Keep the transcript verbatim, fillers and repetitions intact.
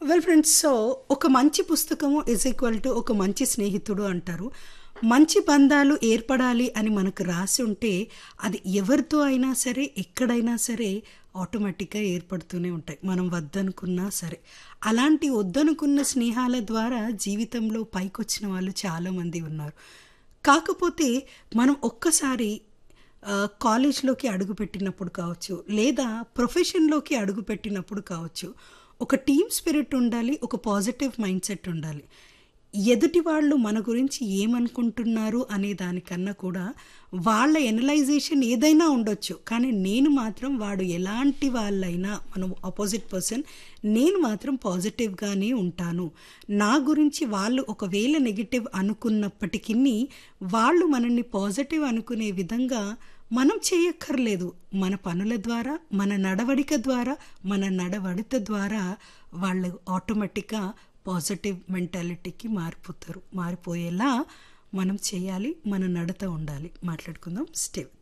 Well friends, so ఒక మంచి పుస్తకము ఈజ్ ఈక్వల్ టు ఒక మంచి స్నేహితుడు అంటారు. మంచి బంధాలు ఏర్పడాలి అని మనకు రాసి ఉంటే అది ఎవరితో అయినా సరే, ఎక్కడైనా సరే ఆటోమేటిక్‌గా ఏర్పడుతూనే ఉంటాయి. మనం వద్దనుకున్నా సరే. అలాంటి వద్దనుకున్న స్నేహాల ద్వారా జీవితంలో పైకొచ్చిన వాళ్ళు చాలామంది ఉన్నారు. కాకపోతే మనం ఒక్కసారి ఆహ్, కాలేజ్‌లోకి అడుగుపెట్టినప్పుడు కావచ్చు, లేదా ప్రొఫెషన్‌లోకి అడుగుపెట్టినప్పుడు కావచ్చు, ఒక టీమ్ స్పిరిట్ ఉండాలి. ఒక పాజిటివ్ మైండ్‌సెట్ ఉండాలి. ఎదుటి వాళ్ళు మన గురించి ఏమనుకుంటున్నారు అనే దానికన్నా కూడా వాళ్ళ ఎనలైజేషన్ ఏదైనా ఉండొచ్చు. కానీ నేను మాత్రం వాడు ఎలాంటి వాళ్ళైనా మనం అపోజిట్ పర్సన్ నేను మాత్రం పాజిటివ్‌గానే ఉంటాను. నా గురించి వాళ్ళు ఒకవేళ నెగెటివ్ అనుకున్నప్పటికిని వాళ్ళు మనల్ని పాజిటివ్ అనుకునే విధంగా మనం చేయక్కర్లేదు. మన పనుల ద్వారా, మన నడవడిక ద్వారా, మన నడవడిత ద్వారా వాళ్ళు ఆటోమేటిక్‌గా పాజిటివ్ మెంటాలిటీకి మారిపోతారు. మారిపోయేలా మనం చేయాలి. మన నడత ఉండాలి. మాట్లాడుకుందాం. స్టే